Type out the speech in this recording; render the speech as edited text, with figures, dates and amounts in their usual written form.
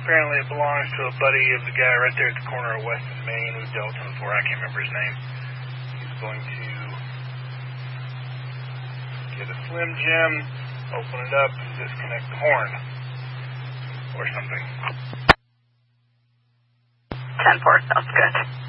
Apparently it belongs to a buddy of the guy right there at the corner of West and Main. We've dealt with him before. I can't remember his name. He's going to get a Slim Jim, open it up, and disconnect the horn. Or something. 10-4, sounds good.